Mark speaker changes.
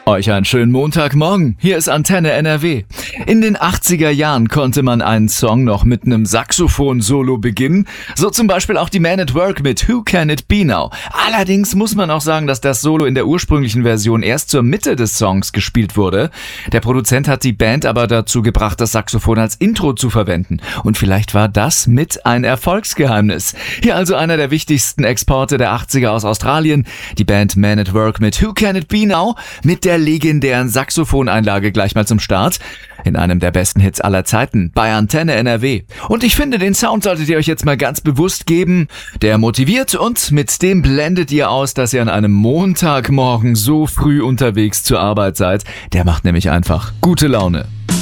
Speaker 1: Euch einen schönen Montagmorgen. Hier ist Antenne NRW. In den 80er Jahren konnte man einen Song noch mit einem Saxophon-Solo beginnen. So zum Beispiel auch die Man at Work mit Who Can It Be Now. Allerdings muss man auch sagen, dass das Solo in der ursprünglichen Version erst zur Mitte des Songs gespielt wurde. Der Produzent hat die Band aber dazu gebracht, das Saxophon als Intro zu verwenden. Und vielleicht war das mit ein Erfolgsgeheimnis. Hier also einer der wichtigsten Exporte der 80er aus Australien. Die Band Man at Work mit Who Can It Be Now mit der legendären Saxophoneinlage gleich mal zum Start. In einem der besten Hits aller Zeiten bei Antenne NRW. Und ich finde, den Sound solltet ihr euch jetzt mal ganz bewusst geben. Der motiviert und mit dem blendet ihr aus, dass ihr an einem Montagmorgen so früh unterwegs zur Arbeit seid. Der macht nämlich einfach gute Laune.